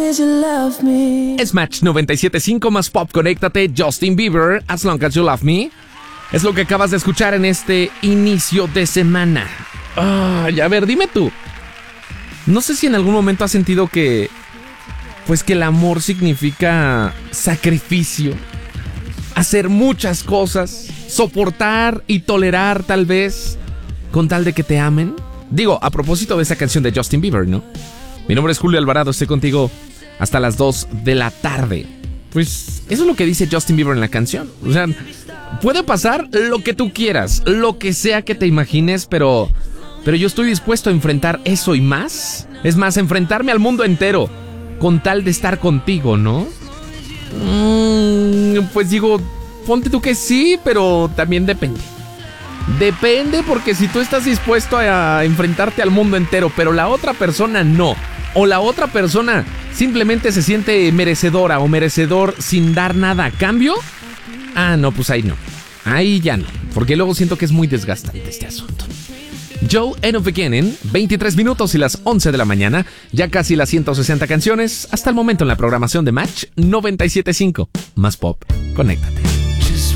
Es Match 97.5 más pop. Conéctate, Justin Bieber, As Long As You Love Me. Es lo que acabas de escuchar en este inicio de semana. A ver, dime tú. No sé si en algún momento has sentido que el amor significa sacrificio, hacer muchas cosas, soportar y tolerar tal vez con tal de que te amen. Digo, a propósito de esa canción de Justin Bieber, ¿no? Mi nombre es Julio Alvarado, estoy contigo hasta las 2 de la tarde. Pues eso es lo que dice Justin Bieber en la canción. O sea, puede pasar lo que tú quieras, lo que sea que te imagines, pero yo estoy dispuesto a enfrentar eso y más. Es más, enfrentarme al mundo entero con tal de estar contigo, ¿no? Pues digo, ponte tú que sí, pero también depende. Depende, porque si tú estás dispuesto a enfrentarte al mundo entero, pero la otra persona no, o la otra persona simplemente se siente merecedora o merecedor sin dar nada a cambio, no, pues ahí no. Ahí ya no, porque luego siento que es muy desgastante este asunto. Joe End of Beginning, 23 minutos y las 11 de la mañana, ya casi las 160 canciones hasta el momento en la programación de Match 97.5. Más pop, conéctate.